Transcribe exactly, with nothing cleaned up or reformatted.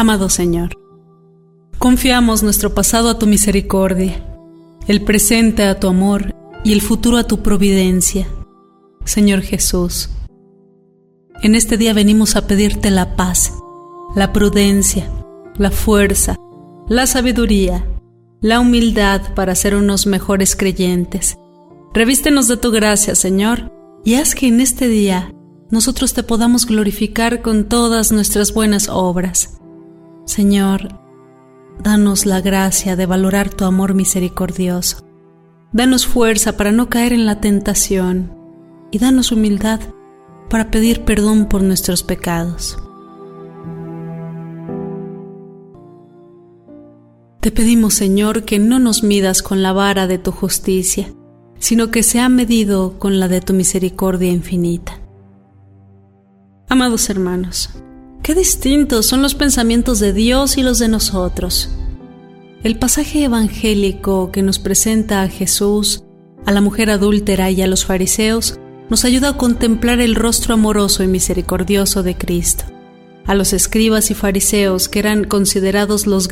Amado Señor, confiamos nuestro pasado a tu misericordia, el presente a tu amor y el futuro a tu providencia. Señor Jesús, en este día venimos a pedirte la paz, la prudencia, la fuerza, la sabiduría, la humildad para ser unos mejores creyentes. Revístenos de tu gracia, Señor, y haz que en este día nosotros te podamos glorificar con todas nuestras buenas obras. Señor, danos la gracia de valorar tu amor misericordioso. Danos fuerza para no caer en la tentación y danos humildad para pedir perdón por nuestros pecados. Te pedimos, Señor, que no nos midas con la vara de tu justicia, sino que sea medido con la de tu misericordia infinita. Amados hermanos, qué distintos son los pensamientos de Dios y los de nosotros. El pasaje evangélico que nos presenta a Jesús, a la mujer adúltera y a los fariseos nos ayuda a contemplar el rostro amoroso y misericordioso de Cristo. A los escribas y fariseos, que eran considerados los